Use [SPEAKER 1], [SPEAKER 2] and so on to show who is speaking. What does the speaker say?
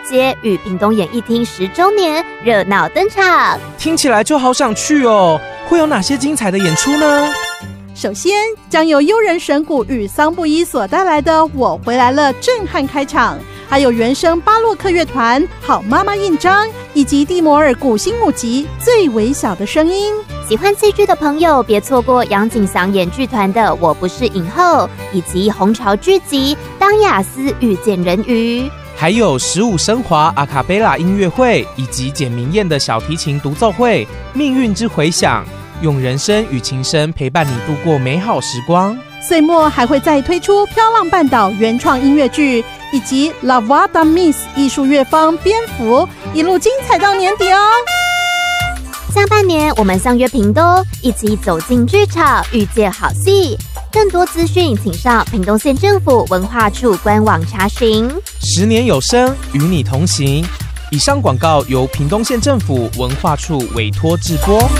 [SPEAKER 1] 节与屏东演艺厅10周年热闹登场，
[SPEAKER 2] 听起来就好想去哦！会有哪些精彩的演出呢？
[SPEAKER 3] 首先，将由悠人神鼓与桑布伊所带来的《我回来了》震撼开场，还有原声巴洛克乐团好妈妈印章，以及蒂摩尔古新母集最微小的声音。
[SPEAKER 1] 喜欢戏剧的朋友别错过杨景祥演剧团的《我不是影后》，以及红潮剧集《当雅思遇见人鱼》，
[SPEAKER 2] 还有15升华阿卡贝拉音乐会，以及简明燕的小提琴独奏会《命运之回响》，用人声与琴声陪伴你度过美好时光。
[SPEAKER 3] 岁末还会再推出《飘浪半岛》原创音乐剧，以及 La Voix d'un Miss 艺术乐坊蝙蝠，一路精彩到年底哦！
[SPEAKER 1] 下半年我们相约屏东，一起走进剧场，遇见好戏。更多资讯请上屏东县政府文化处官网查询。
[SPEAKER 2] 10年有声，与你同行。以上广告由屏东县政府文化处委托制播。